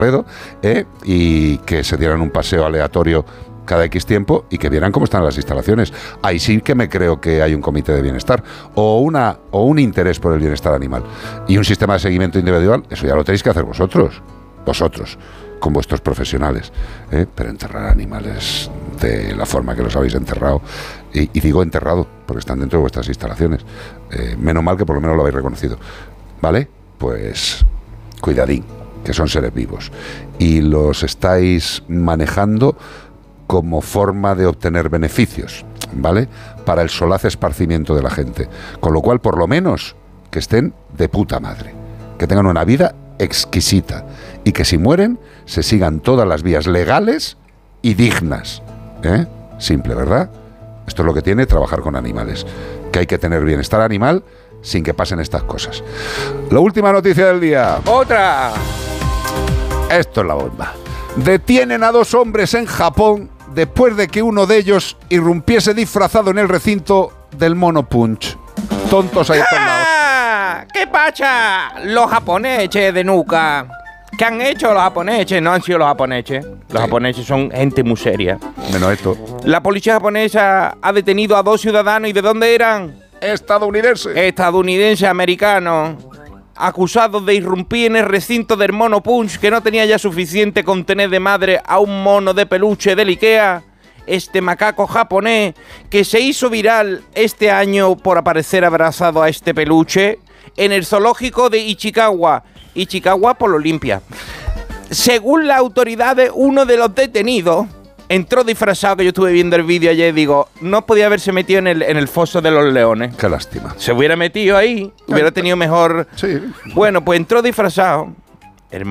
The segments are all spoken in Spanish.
y que se dieran un paseo aleatorio cada X tiempo y que vieran cómo están las instalaciones. Ahí sí que me creo que hay un comité de bienestar o un interés por el bienestar animal. Y un sistema de seguimiento individual, eso ya lo tenéis que hacer vosotros, con vuestros profesionales. Pero enterrar animales de la forma que los habéis enterrado, y digo enterrado porque están dentro de vuestras instalaciones, menos mal que por lo menos lo habéis reconocido, ¿vale? Pues cuidadín, que son seres vivos y los estáis manejando como forma de obtener beneficios, ¿vale? Para el solaz esparcimiento de la gente. Con lo cual, por lo menos, que estén de puta madre, que tengan una vida exquisita y que si mueren se sigan todas las vías legales y dignas. Simple, ¿verdad? Esto es lo que tiene trabajar con animales, que hay que tener bienestar animal sin que pasen estas cosas. La última noticia del día. ¡Otra! Esto es la bomba. Detienen a 2 hombres en Japón después de que uno de ellos irrumpiese disfrazado en el recinto del Mono Punch. Tontos ahí todos lados. ¿Qué pacha? Los japoneses de nuca. ¿Qué han hecho los japoneses? No han sido los japoneses. Los japoneses son gente muy seria. Menos esto. La policía japonesa ha detenido a 2 ciudadanos. ¿Y de dónde eran? Estadounidenses americanos, acusados de irrumpir en el recinto del Mono Punch, que no tenía ya suficiente con tener de madre a un mono de peluche del Ikea. Este macaco japonés que se hizo viral este año por aparecer abrazado a este peluche en el zoológico de Ichikawa por Olimpia. Según las autoridades, uno de los detenidos entró disfrazado, que yo estuve viendo el vídeo ayer y digo, no podía haberse metido en el foso de los leones. Qué lástima. Se hubiera metido ahí, hubiera tenido mejor... Sí. Bueno, pues entró disfrazado. El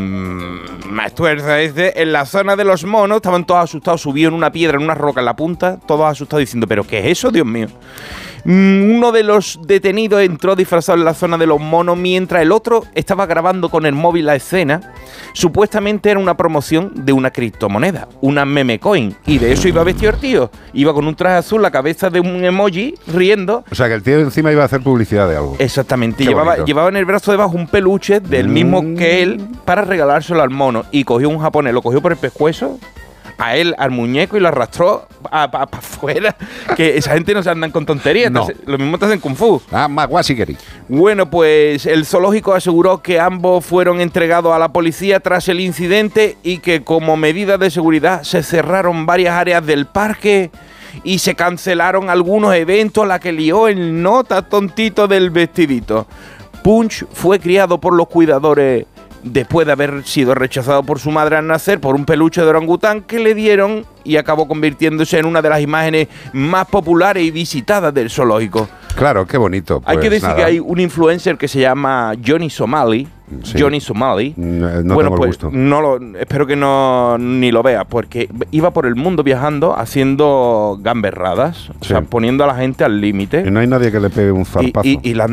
más tuerza en la zona de los monos, estaban todos asustados, subió en una piedra, en una roca en la punta, todos asustados diciendo, ¿pero qué es eso, Dios mío? Uno de los detenidos entró disfrazado en la zona de los monos mientras el otro estaba grabando con el móvil la escena. Supuestamente era una promoción de una criptomoneda, una meme coin, y de eso iba vestido el tío. Iba con un traje azul, la cabeza de un emoji, riendo. O sea, que el tío encima iba a hacer publicidad de algo. Exactamente, llevaba en el brazo debajo un peluche del mismo que él para regalárselo al mono, y cogió un japonés, lo cogió por el pescuezo, a él, al muñeco, y lo arrastró para afuera. Que esa gente no se andan con tonterías. No. Lo mismo te hacen kung fu. Maguasigeri. Bueno, pues el zoológico aseguró que ambos fueron entregados a la policía tras el incidente y que como medida de seguridad se cerraron varias áreas del parque y se cancelaron algunos eventos, la que lió el nota tontito del vestidito. Punch fue criado por los cuidadores después de haber sido rechazado por su madre al nacer por un peluche de orangután que le dieron, y acabó convirtiéndose en una de las imágenes más populares y visitadas del zoológico. Claro, qué bonito. Pues hay que decir nada. que hay un influencer que se llama Johnny Somali. Sí. Johnny Somali. No bueno, tengo pues el gusto. espero que ni lo vea, porque iba por el mundo viajando haciendo gamberradas, o sea, poniendo a la gente al límite. Y no hay nadie que le pegue un zarpazo.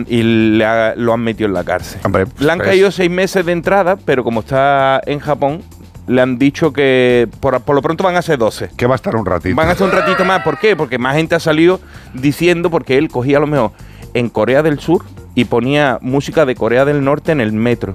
Lo han metido en la cárcel. Hombre, le han caído 6 meses de entrada, pero como está en Japón, le han dicho que por lo pronto van a ser 12. Que va a estar un ratito. Van a estar un ratito más. ¿Por qué? Porque más gente ha salido diciendo, porque él cogía a lo mejor en Corea del Sur y ponía música de Corea del Norte en el metro.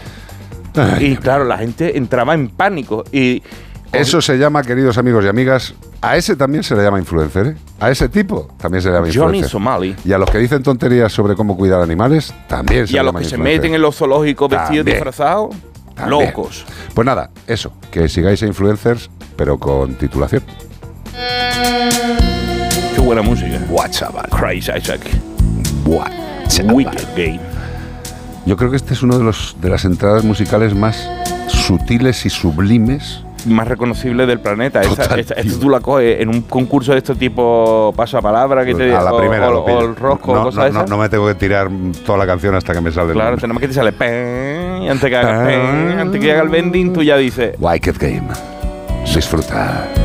Ay, y claro, la gente entraba en pánico. Y eso se llama, queridos amigos y amigas, a ese también se le llama influencer, ¿eh? A ese tipo también se le llama influencer. Johnny Somali. Y a los que dicen tonterías sobre cómo cuidar animales, también se Y le a llama los que se influencer. meten en los zoológicos vestidos También. disfrazados, También. locos. Pues nada, eso, que sigáis a influencers, pero con titulación. Qué buena música. WhatsApp. Crazy Isaac. WhatsApp. Wicked Game. Yo creo que este es uno de las entradas musicales más sutiles y sublimes. Más reconocible del planeta. Total, Esta tú la coges en un concurso de este tipo pasapalabra que te A la primera lo pillo. o el rosco, no, cosas no me tengo que tirar toda la canción hasta que me sale el Claro, nombre. tenemos que te sale pen, y antes que haga pen, antes que haga el bending, tú ya dices Wicked Game. Disfruta.